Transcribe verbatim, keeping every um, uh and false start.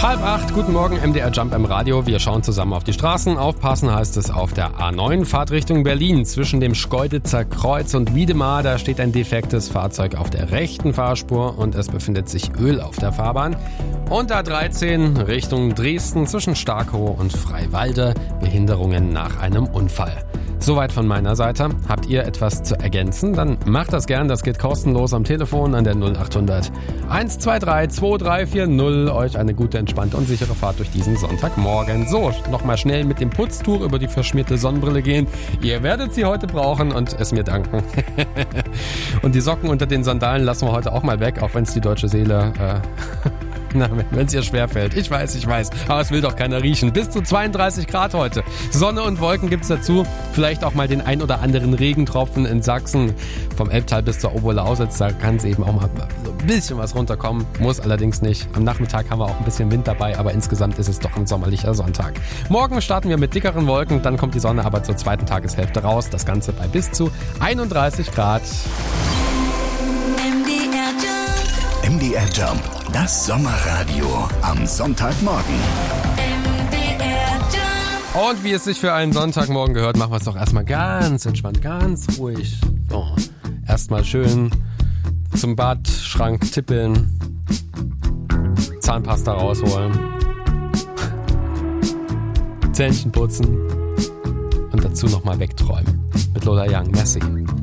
Halb acht, guten Morgen, M D R Jump im Radio. Wir schauen zusammen auf die Straßen. Aufpassen heißt es auf der A neun, Fahrt Richtung Berlin. Zwischen dem Schkeuditzer Kreuz und Wiedemar, da steht ein defektes Fahrzeug auf der rechten Fahrspur und es befindet sich Öl auf der Fahrbahn. Und A dreizehn Richtung Dresden zwischen Starkow und Freiwalde, Behinderungen nach einem Unfall. Soweit von meiner Seite. Habt ihr etwas zu ergänzen? Dann macht das gern. Das geht kostenlos am Telefon an der null acht hundert eins zwei drei zwei drei vier null. Euch eine gute, entspannte und sichere Fahrt durch diesen Sonntagmorgen. So, nochmal schnell mit dem Putztuch über die verschmierte Sonnenbrille gehen. Ihr werdet sie heute brauchen und es mir danken. Und die Socken unter den Sandalen lassen wir heute auch mal weg, auch wenn es die deutsche Seele... Äh Na, wenn es ihr schwerfällt. Ich weiß, ich weiß. Aber es will doch keiner riechen. Bis zu zweiunddreißig Grad heute. Sonne und Wolken gibt's dazu. Vielleicht auch mal den ein oder anderen Regentropfen in Sachsen. Vom Elbtal bis zur Oberlausitz. Da kann es eben auch mal so ein bisschen was runterkommen. Muss allerdings nicht. Am Nachmittag haben wir auch ein bisschen Wind dabei. Aber insgesamt ist es doch ein sommerlicher Sonntag. Morgen starten wir mit dickeren Wolken. Dann kommt die Sonne aber zur zweiten Tageshälfte raus. Das Ganze bei bis zu einunddreißig Grad. M D R Jump, das Sommerradio am Sonntagmorgen. Und wie es sich für einen Sonntagmorgen gehört, machen wir es doch erstmal ganz entspannt, ganz ruhig. So, erstmal schön zum Badschrank tippeln, Zahnpasta rausholen, Zähnchen putzen und dazu nochmal wegträumen. Mit Lola Young, merci.